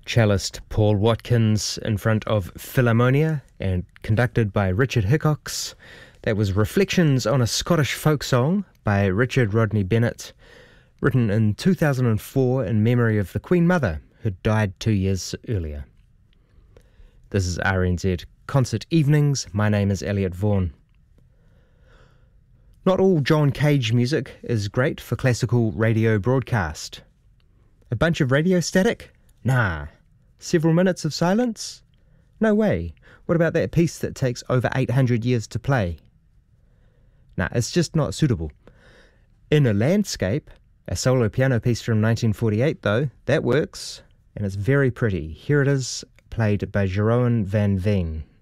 Cellist Paul Watkins in front of Philharmonia and conducted by Richard Hickox. That was Reflections on a Scottish Folk Song by Richard Rodney Bennett, written in 2004 in memory of the Queen Mother, who died 2 years earlier. This is RNZ Concert Evenings. My name is Elliot Vaughan. Not all John Cage music is great for classical radio broadcast. A bunch of radio static? Nah. Several minutes of silence? No way. What about that piece that takes over 800 years to play? Nah, it's just not suitable. In a Landscape, a solo piano piece from 1948 though, that works, and it's very pretty. Here it is, played by Jeroen van Veen.